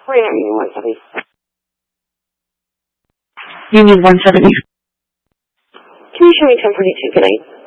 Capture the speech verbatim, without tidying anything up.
Wait, I mean one seventy. You need one seventy. Can you show me ten forty-two, good night?